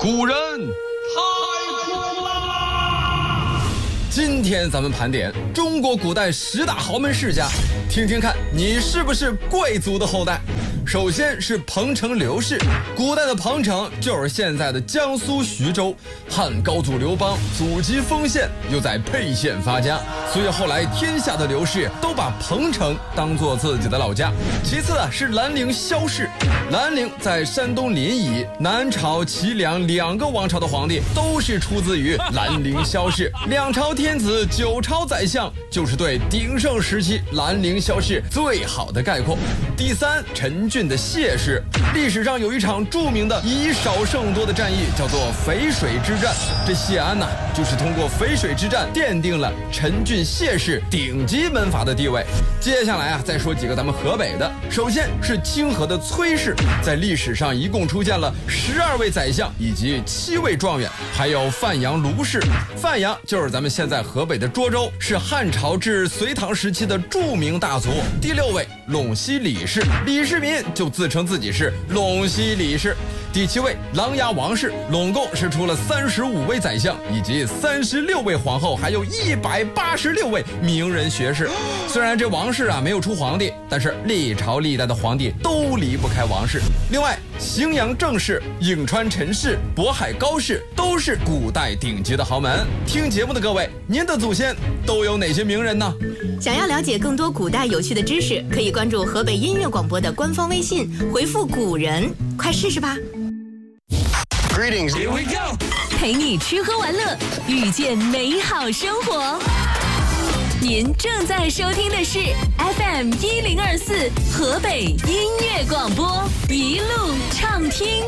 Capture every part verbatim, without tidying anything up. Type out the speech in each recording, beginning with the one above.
古人太酷啦！今天咱们盘点中国古代十大豪门世家，听听看你是不是贵族的后代。首先是彭城刘氏，古代的彭城就是现在的江苏徐州，汉高祖刘邦祖籍丰县，又在沛县发家，所以后来天下的刘氏都把彭城当作自己的老家。其次啊是兰陵萧氏，兰陵在山东临沂，南朝齐梁两个王朝的皇帝都是出自于兰陵萧氏，两朝天子九朝宰相就是对鼎盛时期兰陵萧氏最好的概括。第三，陈俊的谢氏，历史上有一场著名的以少胜多的战役，叫做淝水之战。这谢安呐、啊，就是通过淝水之战奠定了陈俊谢氏顶级门阀的地位。接下来啊，再说几个咱们河北的。首先是清河的崔氏，在历史上一共出现了十二位宰相以及七位状元，还有范阳卢氏。范阳就是咱们现在河北的涿州，是汉朝至隋唐时期的著名大族。第六位陇西李氏，李世民就自称自己是陇西李氏。第七位琅琊王氏，拢共是出了三十五位宰相，以及三十六位皇后，还有一百八十六位名人学士。虽然这王氏啊没有出皇帝，但是历朝历代的皇帝都离不开王氏。另外，荥阳郑氏、颍川陈氏、渤海高氏都是古代顶级的豪门。听节目的各位，您的祖先都有哪些名人呢？ 想要了解更多古代有趣的知识，可以关注河北音乐广播的官方微信，回复古人，快试试吧。 Greetings, here we go. 陪你吃喝玩乐，遇见美好生活。您正在收听的是 F M 一零二四河北音乐广播，一路畅听。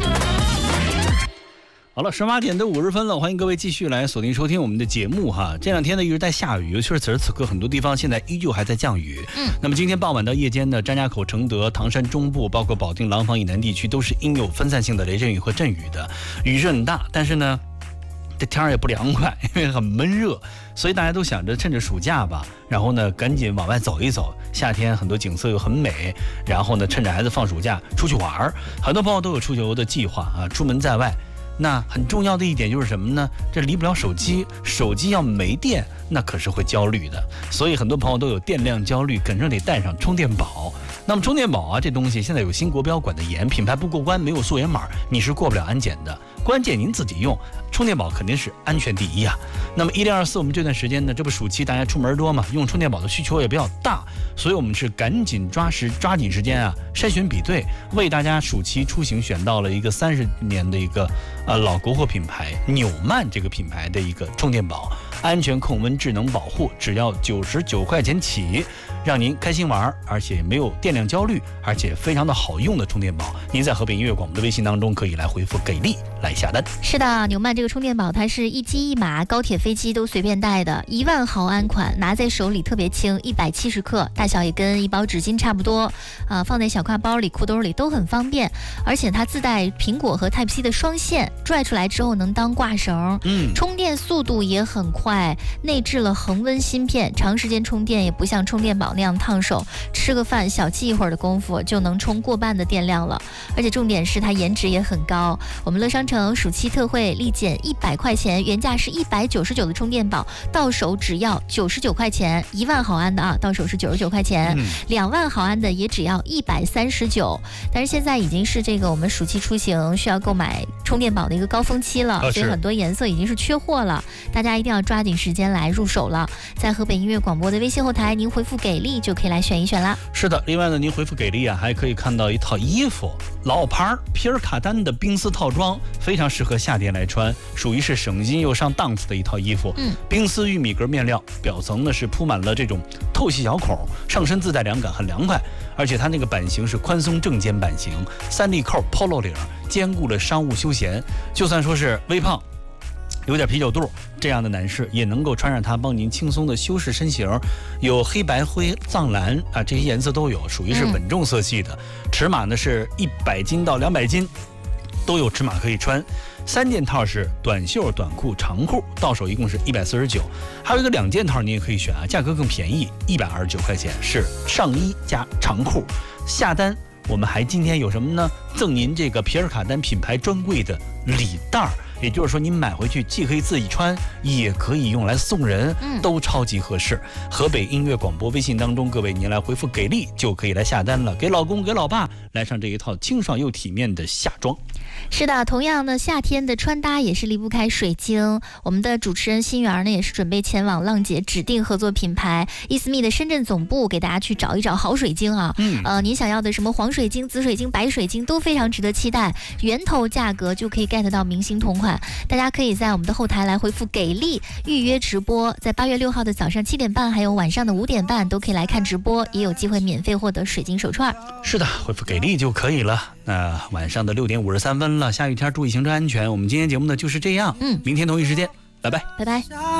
好了，十八点的五十分了，欢迎各位继续来锁定收听我们的节目哈。这两天呢一直在下雨，尤其是此时此刻很多地方现在依旧还在降雨。嗯，那么今天傍晚到夜间呢，张家口、承德、唐山中部，包括保定、廊坊以南地区都是应有分散性的雷阵雨和阵雨的，雨是很大，但是呢这天儿也不凉快，因为很闷热，所以大家都想着趁着暑假吧，然后呢赶紧往外走一走。夏天很多景色又很美，然后呢趁着孩子放暑假出去玩，很多朋友都有出游的计划啊，出门在外。那很重要的一点就是什么呢？这离不了手机，手机要没电，那可是会焦虑的。所以很多朋友都有电量焦虑，肯定得带上充电宝。那么充电宝啊，这东西现在有新国标管得严，品牌不过关，没有溯源码，你是过不了安检的。关键您自己用，充电宝肯定是安全第一啊。那么一零二四，我们这段时间呢，这不暑期大家出门多嘛，用充电宝的需求也比较大，所以我们是赶紧抓时抓紧时间啊，筛选比对，为大家暑期出行选到了一个三十年的一个呃老国货品牌纽曼这个品牌的一个充电宝，安全控温、智能保护，只要九十九块钱起，让您开心玩，而且没有电量焦虑，而且非常的好用的充电宝。您在河北音乐广播的微信当中可以来回复给力来下单。 是的，纽曼这个充电宝它是一机一码，高铁飞机都随便带的，一万毫安款，拿在手里特别轻，一百七十克，大小也跟一包纸巾差不多，啊，放在小挎包里、裤兜里都很方便，而且它自带苹果和 Type C 的双线，拽出来之后能当挂绳，嗯，充电速度也很快，内置了恒温芯片，长时间充电也不像充电宝那样烫手，吃个饭小憩一会儿的功夫就能充过半的电量了，而且重点是它颜值也很高。我们乐商城暑期特惠立减一百块钱，原价是一百九十九的充电宝，到手只要九十九块钱，一万毫安的啊，到手是九十九块钱，两、嗯、万毫安的也只要一百三十九。但是现在已经是这个我们暑期出行需要购买充电宝的一个高峰期了，啊、所以很多颜色已经是缺货了，大家一定要抓紧时间来入手了。在河北音乐广播的微信后台，您回复给力就可以来选一选啦。 是的，另外呢，您回复给力啊，还可以看到一套衣服，老牌皮尔卡丹的冰丝套装，非常适合夏天来穿，属于是省心又上档次的一套衣服。嗯，冰丝玉米格面料，表层呢是铺满了这种透气小孔，上身自带凉感，很凉快。而且它那个版型是宽松正肩版型，三粒扣 polo 领，兼顾了商务休闲，就算说是微胖有点啤酒肚这样的男士也能够穿上它，帮您轻松的修饰身形。有黑白灰藏蓝啊，这些颜色都有，属于是稳重色系的。嗯、尺码呢是一百斤到两百斤，都有尺码可以穿。三件套是短袖、短裤、长裤，到手一共是一百四十九。还有一个两件套你也可以选啊，价格更便宜，一百二十九块钱是上衣加长裤。下单我们还今天有什么呢？赠您这个皮尔卡丹品牌专柜的礼袋儿。也就是说，您买回去既可以自己穿，也可以用来送人， 嗯， 都超级合适。河北音乐广播微信当中，各位您来回复给力就可以来下单了，给老公给老爸来上这一套清爽又体面的夏装。 是的，同样呢，夏天的穿搭也是离不开水晶。我们的主持人心源呢，也是准备前往浪姐指定合作品牌伊思密的深圳总部，给大家去找一找好水晶啊。 嗯， 呃，您想要的什么黄水晶、紫水晶、白水晶都非常值得期待，源头价格就可以 get 到明星同款。大家可以在我们的后台来回复给力预约直播，在八月六号的早上七点半，还有晚上的五点半都可以来看直播，也有机会免费获得水晶手串。 是的，回复给力就可以了。那晚上的六点五十三分了，下雨天注意行车安全。我们今天节目呢就是这样， 嗯， 明天同一时间，拜拜， 拜拜。